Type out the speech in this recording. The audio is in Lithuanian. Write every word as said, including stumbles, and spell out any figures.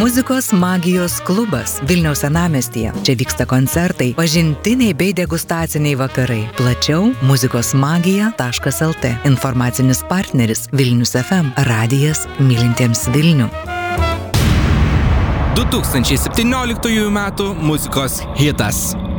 Muzikos magijos klubas Vilniaus senamiestyje. Čia vyksta koncertai, pažintiniai bei degustaciniai vakarai. Plačiau muzikos magija taškas el tė. Informacinis partneris Vilnius ef em, radijas mylintiems Vilnių. du tūkstančiai septynioliktųjų metų muzikos hitas.